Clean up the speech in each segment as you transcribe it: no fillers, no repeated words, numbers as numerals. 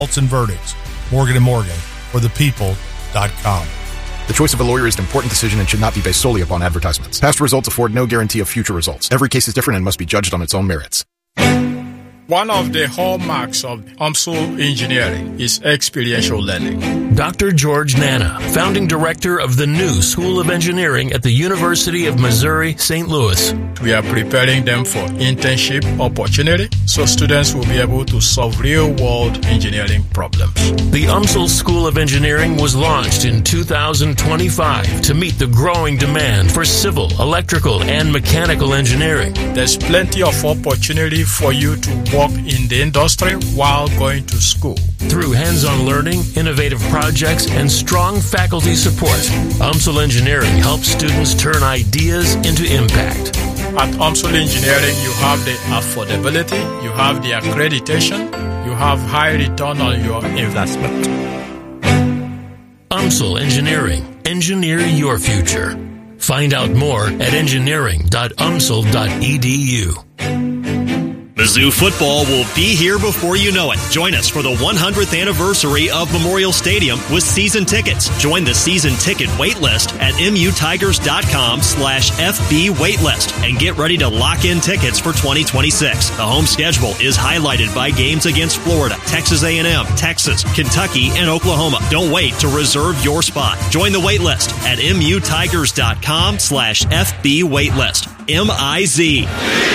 and verdicts. Morgan & Morgan, for the people.com. The choice of a lawyer is an important decision and should not be based solely upon advertisements. Past results afford no guarantee of future results. Every case is different and must be judged on its own merits. One of the hallmarks of UMSL engineering is experiential learning. Dr. George Nana, founding director of the new School of Engineering at the University of Missouri, St. Louis. We are preparing them for internship opportunity so students will be able to solve real-world engineering problems. The UMSL School of Engineering was launched in 2025 to meet the growing demand for civil, electrical, and mechanical engineering. There's plenty of opportunity for you to work in the industry while going to school. Through hands-on learning, innovative projects, and strong faculty support, UMSL Engineering helps students turn ideas into impact. At UMSL Engineering, you have the affordability, you have the accreditation, you have high return on your investment. UMSL Engineering. Engineer your future. Find out more at engineering.umsl.edu. Mizzou football will be here before you know it. Join us for the 100th anniversary of Memorial Stadium with season tickets. Join the season ticket waitlist at mutigers.com/FB waitlist and get ready to lock in tickets for 2026. The home schedule is highlighted by games against Florida, Texas A&M, Texas, Kentucky, and Oklahoma. Don't wait to reserve your spot. Join the waitlist at mutigers.com/FB waitlist. MIZ.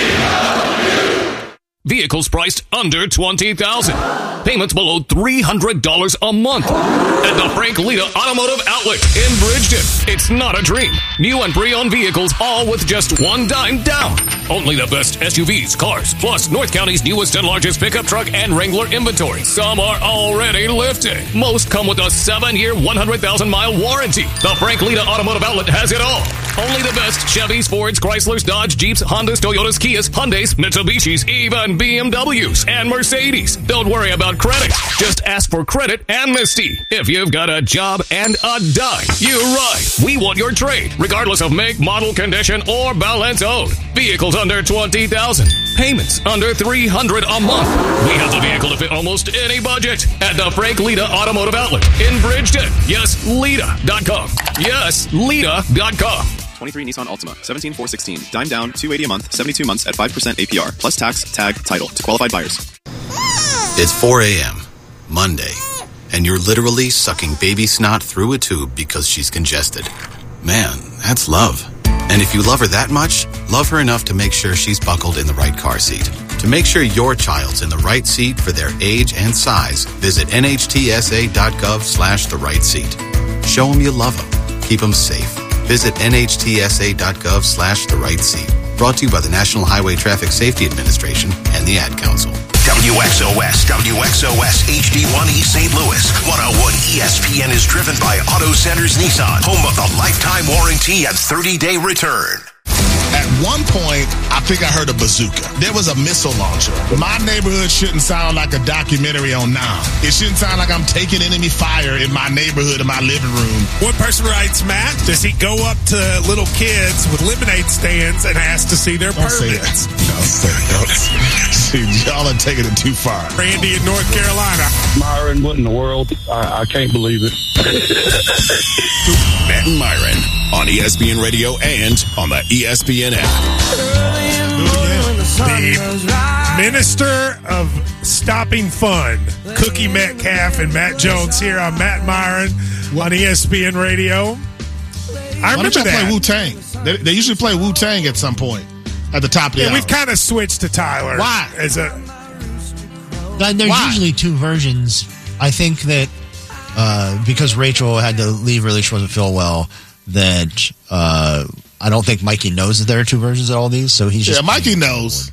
Vehicles priced under $20,000. Payments below $300 a month. At the Frank Lita Automotive Outlet in Bridgeton. It's not a dream. New and pre-owned vehicles, all with just $1 down. Only the best SUVs, cars, plus North County's newest and largest pickup truck and Wrangler inventory. Some are already lifted. Most come with a 7-year, 100,000-mile warranty. The Frank Lita Automotive Outlet has it all. Only the best Chevys, Fords, Chryslers, Dodge, Jeeps, Hondas, Toyotas, Kias, Hyundais, Mitsubishis, even BMWs and Mercedes. Don't worry about credit. Just ask for credit amnesty. If you've got a job and a dime, you ride. We want your trade, regardless of make, model, condition, or balance owed. Vehicles under $20,000. Payments under $300 a month. We have the vehicle to fit almost any budget at the Frank Lita Automotive Outlet in Bridgeton. Yes, Lita.com. Yes, Lita.com. 23 Nissan Altima, 17,416. Dime down, $280 a month, 72 months at 5% APR, plus tax, tag, title to qualified buyers. It's 4 a.m., Monday, and you're literally sucking baby snot through a tube because she's congested. Man, that's love. And if you love her that much, love her enough to make sure she's buckled in the right car seat. To make sure your child's in the right seat for their age and size, visit nhtsa.gov/the right seat. Show them you love them. Keep them safe. Visit nhtsa.gov/the right seat. Brought to you by the National Highway Traffic Safety Administration and the Ad Council. WXOS HD1 East St. Louis. 101 ESPN is driven by Auto Centers Nissan, home of the lifetime warranty and 30-day return. At one point, I think I heard a bazooka. There was a missile launcher. My neighborhood shouldn't sound like a documentary on Now. It shouldn't sound like I'm taking enemy fire in my neighborhood, in my living room. One person writes, Matt, does he go up to little kids with lemonade stands and ask to see their permits? Don't say that. See, y'all are taking it too far. Randy in North Carolina. Myron, what in the world? I can't believe it. Matt and Myron on ESPN Radio and on the ESPN app. The Minister of Stopping Fun, Cookie Metcalf and Matt Jones here on Matt Myron on ESPN Radio. I remember that. Play Wu-Tang. They usually play Wu-Tang at some point at the top of the hour. We've kind of switched to Tyler. Why? There's usually two versions. I think that because Rachel had to leave early, she wasn't feeling well, that I don't think Mikey knows that there are two versions of all these, so he's just... Yeah, Mikey knows.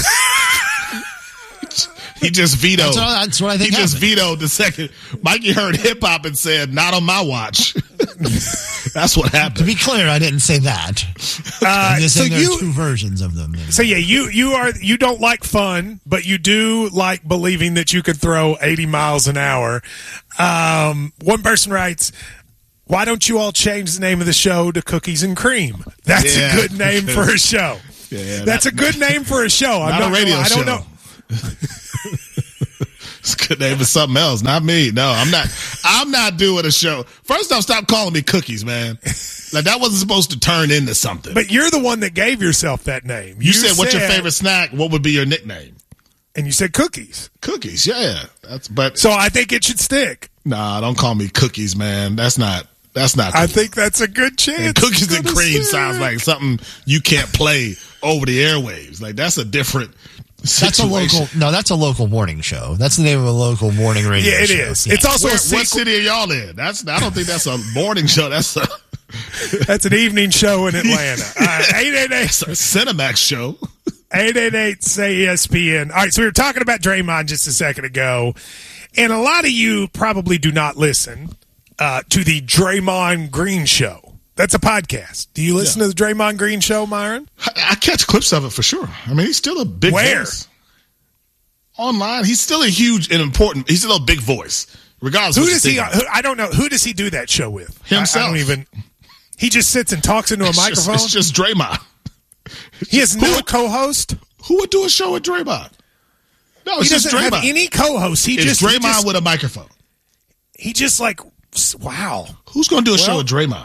He just vetoed. That's what I think He just vetoed the second. Mikey heard hip-hop and said, not on my watch. That's what happened. To be clear, I didn't say that. I'm just saying there are two versions of them. So yeah, you don't like fun, but you do like believing that you could throw 80 miles an hour. One person writes, why don't you all change the name of the show to Cookies and Cream? That's a good name for a show. That's a good name for a show. I'm not a radio show. I don't know. Good name is something else, not me. No, I'm not doing a show. First off, stop calling me Cookies, man. Like, that wasn't supposed to turn into something. But you're the one that gave yourself that name. You said, what's your favorite snack? What would be your nickname? And you said Cookies. Cookies, yeah. So I think it should stick. Nah, don't call me Cookies, man. That's not cool. I think that's a good chance. And Cookies and Cream sounds like something you can't play over the airwaves. Like, that's a different situation. That's a local morning show. That's the name of a local morning radio show. Yeah, it is. Yeah. It's also what city are y'all in? I don't think that's a morning show. That's an evening show in Atlanta. 888 Cinemax show. 888-SAY-ESPN. All right, so we were talking about Draymond just a second ago, and a lot of you probably do not listen to the Draymond Green Show. That's a podcast. Do you listen to the Draymond Green Show, Myron? I catch clips of it for sure. I mean, he's still a big voice. Online, he's still a huge and important, he's still a big voice. Regardless of I don't know. Who does he do that show with? Himself. He just sits and talks into a microphone? It's just Draymond. He has no co-host? Who would do a show with Draymond? No, he doesn't have any co-host. It's Draymond with a microphone. He just wow. Who's going to do a show with Draymond?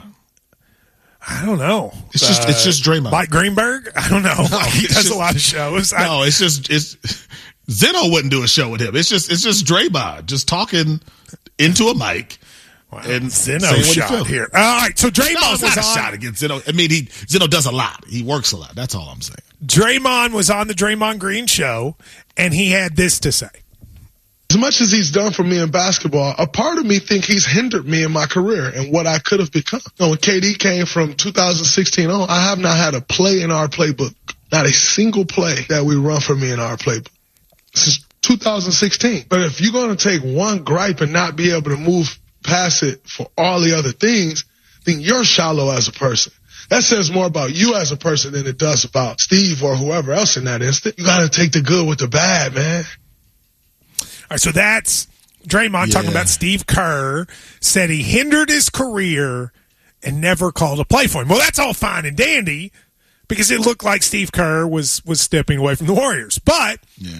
I don't know. It's just Draymond. Mike Greenberg? I don't know. No, he does a lot of shows. It's Zeno wouldn't do a show with him. It's just Draymond just talking into a mic. Wow. And Zeno shot here. All right, so Draymond was not a on. Shot against Zeno. I mean, Zeno does a lot. He works a lot. That's all I'm saying. Draymond was on the Draymond Green Show, and he had this to say. As much as he's done for me in basketball, a part of me think he's hindered me in my career and what I could have become. When KD came from 2016 on, I have not had a play in our playbook, not a single play that we run for me in our playbook. This is 2016. But if you're going to take one gripe and not be able to move past it for all the other things, then you're shallow as a person. That says more about you as a person than it does about Steve or whoever else in that instant. You got to take the good with the bad, man. All right, so that's Draymond talking about Steve Kerr, said he hindered his career and never called a play for him. Well, that's all fine and dandy because it looked like Steve Kerr was stepping away from the Warriors. But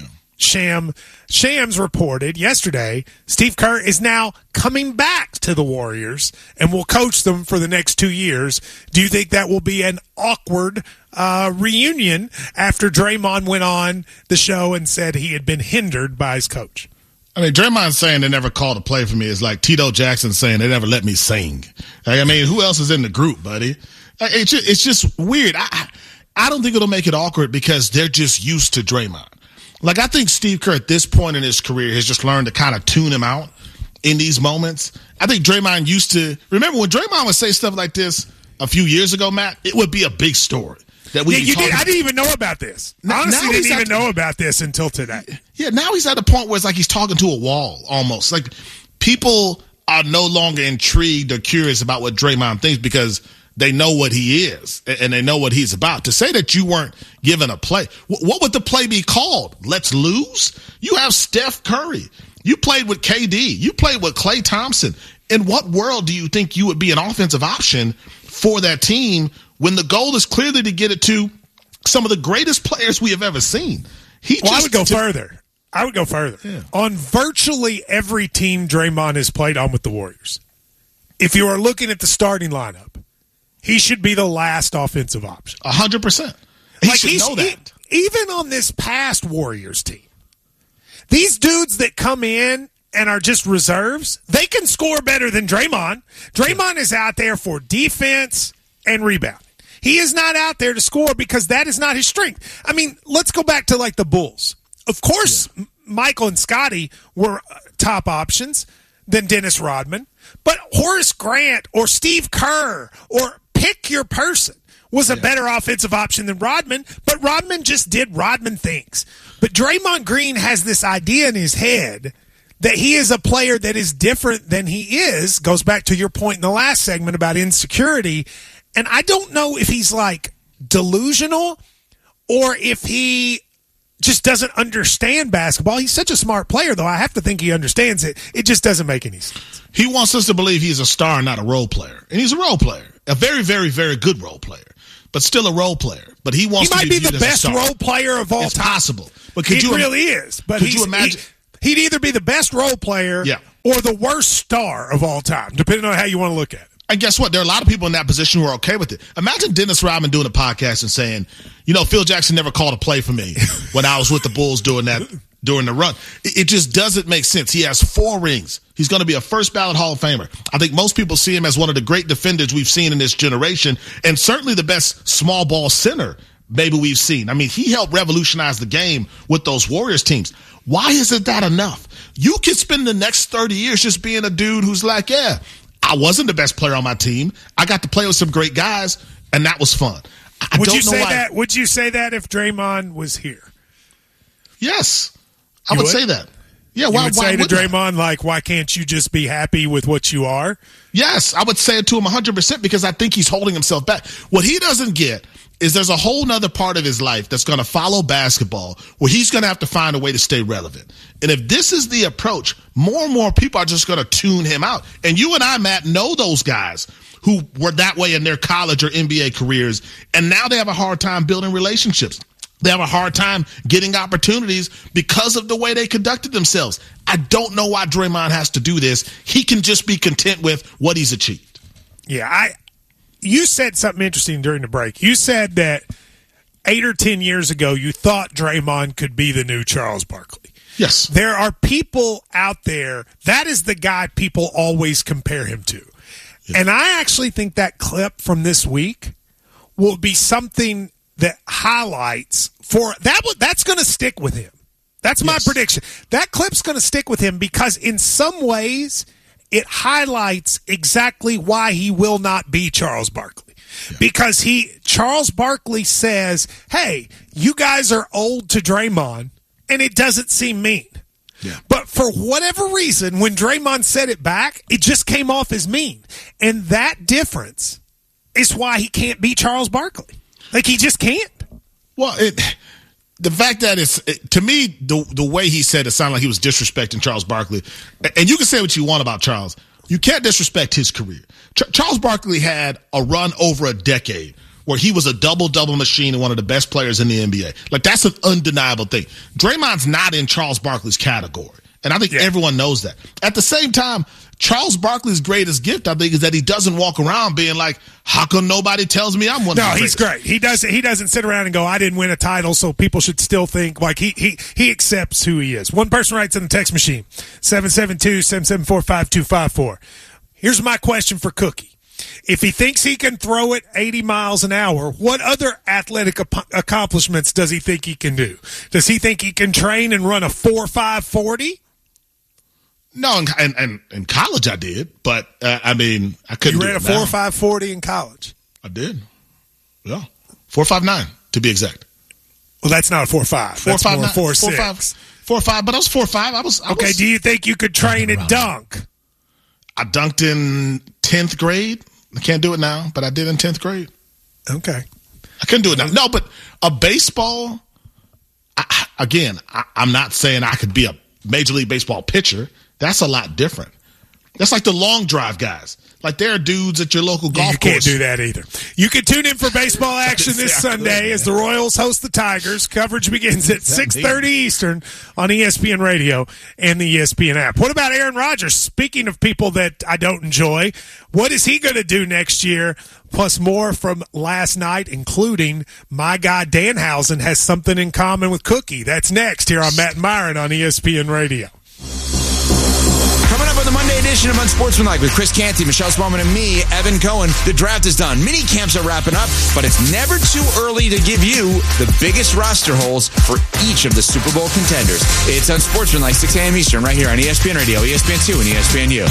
Shams reported yesterday Steve Kerr is now coming back to the Warriors and will coach them for the next 2 years. Do you think that will be an awkward reunion after Draymond went on the show and said he had been hindered by his coach? I mean, Draymond saying they never called a play for me is like Tito Jackson saying they never let me sing. Like, I mean, who else is in the group, buddy? It's just weird. I don't think it'll make it awkward because they're just used to Draymond. Like, I think Steve Kerr at this point in his career has just learned to kind of tune him out in these moments. I think Draymond used to – remember when Draymond would say stuff like this a few years ago, Matt? It would be a big story. That we you did. I didn't even know about this. Honestly, didn't even know about this until today. Yeah, now he's at a point where it's like he's talking to a wall almost. Like, people are no longer intrigued or curious about what Draymond thinks because they know what he is and they know what he's about. To say that you weren't given a play, what would the play be called? Let's lose? You have Steph Curry. You played with KD. You played with Klay Thompson. In what world do you think you would be an offensive option for that team when the goal is clearly to get it to some of the greatest players we have ever seen? I would go further. Yeah. On virtually every team Draymond has played on with the Warriors, if you are looking at the starting lineup, he should be the last offensive option. 100%. He should know that. Even on this past Warriors team, these dudes that come in and are just reserves, they can score better than Draymond. Draymond is out there for defense and rebounding. He is not out there to score because that is not his strength. I mean, let's go back to like the Bulls. Of course, Michael and Scottie were top options than Dennis Rodman, but Horace Grant or Steve Kerr or pick your person was a better offensive option than Rodman, but Rodman just did Rodman things. But Draymond Green has this idea in his head that he is a player that is different than he is, goes back to your point in the last segment about insecurity. And I don't know if he's like delusional or if he just doesn't understand basketball. He's such a smart player, though. I have to think he understands it. It just doesn't make any sense. He wants us to believe he's a star, not a role player. And he's a role player. A very, very, very good role player, but still a role player. But he wants to be the best role player of all time. It's possible. But He really is. But could you imagine? He'd either be the best role player or the worst star of all time, depending on how you want to look at it. And guess what? There are a lot of people in that position who are okay with it. Imagine Dennis Rodman doing a podcast and saying, Phil Jackson never called a play for me when I was with the Bulls during the run. It just doesn't make sense. He has 4 rings. He's going to be a first ballot Hall of Famer. I think most people see him as one of the great defenders we've seen in this generation, and certainly the best small ball center maybe we've seen. I mean, he helped revolutionize the game with those Warriors teams. Why isn't that enough? You could spend the next 30 years just being a dude who's like, I wasn't the best player on my team. I got to play with some great guys, and that was fun. Would you say that if Draymond was here? Yes, I would say that. Yeah, why would say to Draymond, like, why can't you just be happy with what you are? Yes, I would say it to him 100% because I think he's holding himself back. What he doesn't get is there's a whole nother part of his life that's going to follow basketball where he's going to have to find a way to stay relevant. And if this is the approach, more and more people are just going to tune him out. And you and I, Matt, know those guys who were that way in their college or NBA careers, and now they have a hard time building relationships. They have a hard time getting opportunities because of the way they conducted themselves. I don't know why Draymond has to do this. He can just be content with what he's achieved. Yeah, you said something interesting during the break. You said that 8 or 10 years ago you thought Draymond could be the new Charles Barkley. Yes. There are people out there, that is the guy people always compare him to. Yeah. And I actually think that clip from this week will be something that highlights that's going to stick with him. That's my prediction. That clip's going to stick with him because in some ways it highlights exactly why he will not be Charles Barkley. Yeah. Because Charles Barkley says, hey, you guys are old to Draymond, and it doesn't seem mean. Yeah. But for whatever reason, when Draymond said it back, it just came off as mean. And that difference is why he can't be Charles Barkley. Like, he just can't. Well, the fact that to me, the way he said it sounded like he was disrespecting Charles Barkley. And you can say what you want about Charles. You can't disrespect his career. Charles Barkley had a run over a decade where he was a double-double machine and one of the best players in the NBA. Like, that's an undeniable thing. Draymond's not in Charles Barkley's category. And I think everyone knows that. At the same time, Charles Barkley's greatest gift, I think, is that he doesn't walk around being like, how come nobody tells me I'm one of the greatest? No, he's great. He doesn't sit around and go, I didn't win a title, so people should still think like he accepts who he is. One person writes in the text machine, 772-774-5254. Here's my question for Cookie. If he thinks he can throw it 80 miles an hour, what other athletic accomplishments does he think he can do? Does he think he can train and run a 4.5 40? No, in college I did, but I mean, I couldn't do it. You ran a 4.5 40 in college? I did. Yeah. 4.59 to be exact. Well, that's not a 4.5. That's more 4.6. 4.5, but I was 4.5. Okay, do you think you could train and dunk? I dunked in 10th grade. I can't do it now, but I did in 10th grade. Okay. I couldn't do it now. No, but a baseball, I'm not saying I could be a Major League Baseball pitcher. That's a lot different. That's like the long drive guys. Like, there are dudes at your local golf course. You can't do that either. You can tune in for baseball action this Sunday as the Royals host the Tigers. Coverage begins at 6:30 Eastern on ESPN Radio and the ESPN app. What about Aaron Rodgers? Speaking of people that I don't enjoy, what is he going to do next year? Plus more from last night, including my guy Danhausen has something in common with Cookie. That's next here on Matt and Myron on ESPN Radio. Coming up on the Monday edition of Unsportsmanlike with Chris Canty, Michelle Spaulding, and me, Evan Cohen. The draft is done. Mini camps are wrapping up, but it's never too early to give you the biggest roster holes for each of the Super Bowl contenders. It's Unsportsmanlike, 6 a.m. Eastern, right here on ESPN Radio, ESPN2, and ESPNU.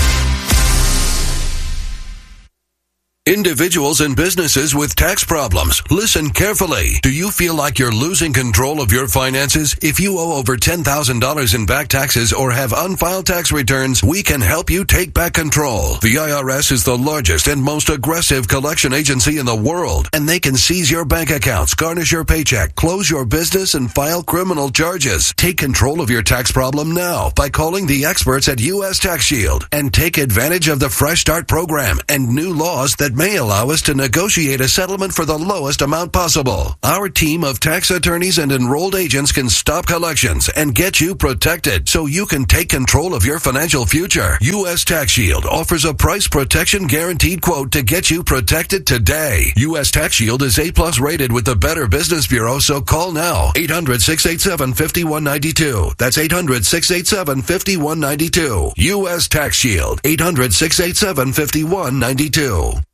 Individuals and businesses with tax problems, listen carefully. Do you feel like you're losing control of your finances? If you owe over $10,000 in back taxes or have unfiled tax returns, we can help you take back control. The IRS is the largest and most aggressive collection agency in the world, and they can seize your bank accounts, garnish your paycheck, close your business, and file criminal charges. Take control of your tax problem now by calling the experts at U.S. Tax Shield and take advantage of the Fresh Start program and new laws that that may allow us to negotiate a settlement for the lowest amount possible. Our team of tax attorneys and enrolled agents can stop collections and get you protected so you can take control of your financial future. U.S. Tax Shield offers a price protection guaranteed quote to get you protected today. U.S. Tax Shield is A+ rated with the Better Business Bureau, so call now. 800-687-5192. That's 800-687-5192. U.S. Tax Shield. 800-687-5192.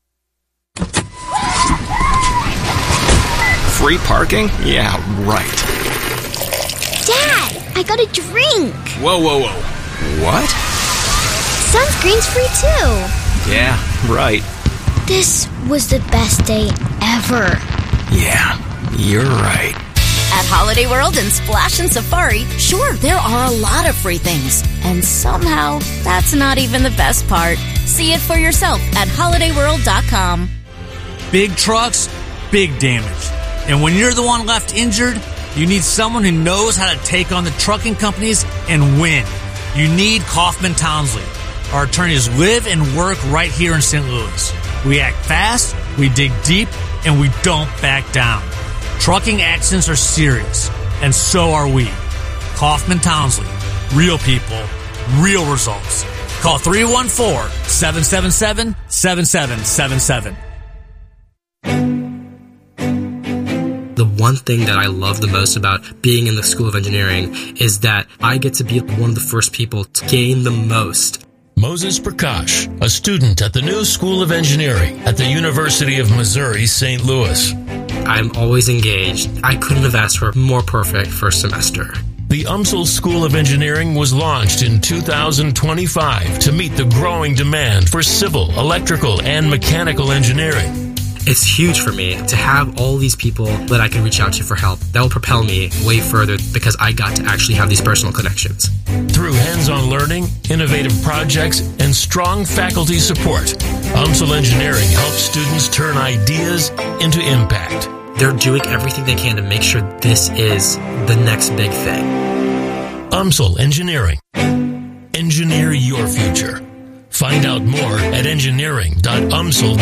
Free parking? Yeah, right. Dad, I got a drink. Whoa. What? Sunscreen's free too. Yeah, right. This was the best day ever. Yeah, you're right. At Holiday World and Splash and Safari, sure, there are a lot of free things. And somehow, that's not even the best part. See it for yourself at holidayworld.com. Big trucks, big damage. And when you're the one left injured, you need someone who knows how to take on the trucking companies and win. You need Kaufman Townsley. Our attorneys live and work right here in St. Louis. We act fast, we dig deep, and we don't back down. Trucking accidents are serious, and so are we. Kaufman Townsley. Real people, real results. Call 314-777-7777. The one thing that I love the most about being in the School of Engineering is that I get to be one of the first people to gain the most. Moses Prakash, a student at the new School of Engineering at the University of Missouri, St. Louis. I'm always engaged. I couldn't have asked for a more perfect first semester. The UMSL School of Engineering was launched in 2025 to meet the growing demand for civil, electrical, and mechanical engineering. It's huge for me to have all these people that I can reach out to for help. That will propel me way further because I got to actually have these personal connections. Through hands-on learning, innovative projects, and strong faculty support, UMSL Engineering helps students turn ideas into impact. They're doing everything they can to make sure this is the next big thing. UMSL Engineering. Engineer your future. Find out more at engineering.umsl.com.